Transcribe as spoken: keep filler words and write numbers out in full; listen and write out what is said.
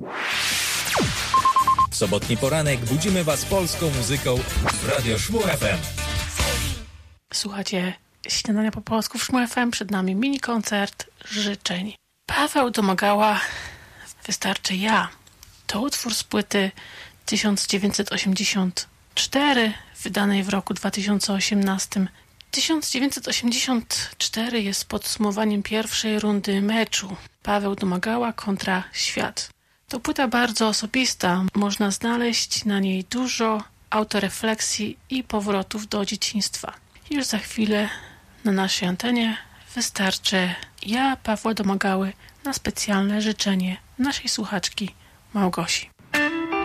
W sobotni poranek budzimy Was polską muzyką w Radio Szmu F M. Słuchajcie Śniadania po polsku w Szmu F M. Przed nami mini koncert życzeń. Paweł Domagała, Wystarczy ja. To utwór z płyty tysiąc dziewięćset osiemdziesiąt cztery, wydanej w roku dwa tysiące osiemnastym. tysiąc dziewięćset osiemdziesiąt cztery jest podsumowaniem pierwszej rundy meczu Paweł Domagała kontra Świat. To płyta bardzo osobista. Można znaleźć na niej dużo autorefleksji i powrotów do dzieciństwa. Już za chwilę na naszej antenie wystarczy ja, Pawła Domagały, na specjalne życzenie naszej słuchaczki Małgosi.